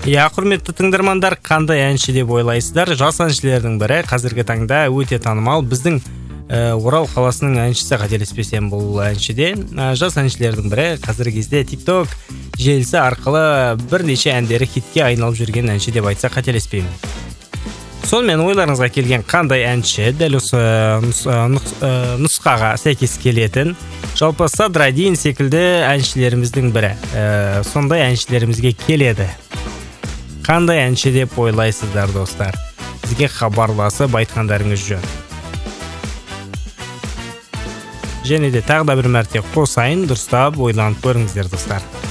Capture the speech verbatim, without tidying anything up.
Я құрметті тыңдармандар, қандай әнші деп ойлайсыздар? Жас әншілердің бірі, қазіргі таңда өте танымал. Біздің ә, Орал қаласының әншісі, қателеспесем бұл әншіде. Ә, жас әншілердің бірі, қазіргі кезде TikTok желісі арқылы бірнеше әндері хитке айналып жүрген әнші деп айтса қателеспеймін. Сонымен ойларыңызға келген қандай әнші дәл осы нұсқаға сәйкес келетін? Жалпы Садраддин секілді әншілеріміздің бірі. Ә, сондай әншілерімізге келеді. Қандай әнші деп ойлайсыздар, достар? Бізге хабарласып айтқандарыңыз жөн. Және де тағы да бір мәрте қосайын, дұрыстап ойланып көріңіздер, достар.